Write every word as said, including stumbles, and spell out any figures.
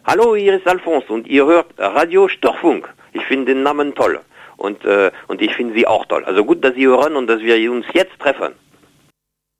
Hallo, hier ist Alphonse und ihr hört Radio Störfunk. Ich finde den Namen toll und, äh, und ich finde Sie auch toll. Also gut, dass Sie hören und dass wir uns jetzt treffen.